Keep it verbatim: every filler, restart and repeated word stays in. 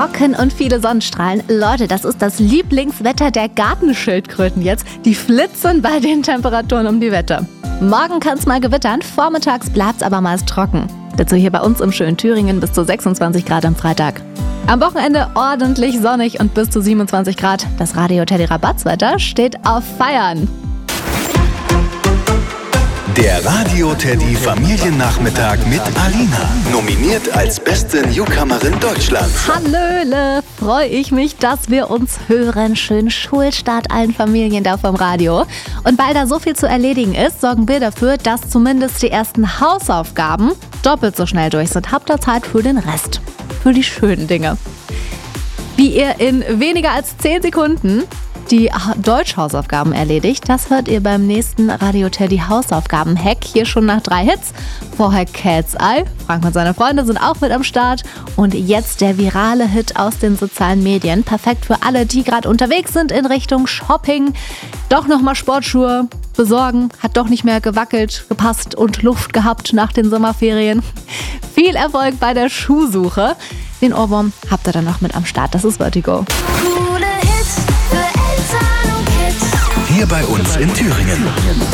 trocken und viele Sonnenstrahlen. Leute, das ist das Lieblingswetter der Gartenschildkröten jetzt. Die flitzen bei den Temperaturen um die Wette. Morgen kann es mal gewittern, vormittags bleibt es aber meist trocken. Dazu hier bei uns im schönen Thüringen bis zu sechsundzwanzig Grad am Freitag. Am Wochenende ordentlich sonnig und bis zu siebenundzwanzig Grad. Das Radio Teddy Rabatzwetter steht auf Feiern. Der Radio Teddy Familiennachmittag mit Alina. Nominiert als beste Newcomerin Deutschlands. Hallöle, freue ich mich, dass wir uns hören. Schönen Schulstart allen Familien da vom Radio. Und weil da so viel zu erledigen ist, sorgen wir dafür, dass zumindest die ersten Hausaufgaben doppelt so schnell durch sind. Habt ihr Zeit für den Rest, für die schönen Dinge. Wie ihr in weniger als zehn Sekunden die Deutsch-Hausaufgaben erledigt, das hört ihr beim nächsten Radio Teddy Hausaufgaben-Hack. Hier schon nach drei Hits. Vorher Cat's Eye, Frank und seine Freunde sind auch mit am Start. Und jetzt der virale Hit aus den sozialen Medien. Perfekt für alle, die gerade unterwegs sind in Richtung Shopping. Doch nochmal Sportschuhe besorgen. Hat doch nicht mehr gewackelt, gepasst und Luft gehabt nach den Sommerferien. Viel Erfolg bei der Schuhsuche. Den Ohrwurm habt ihr dann noch mit am Start. Das ist Vertigo. Hier bei uns in Thüringen.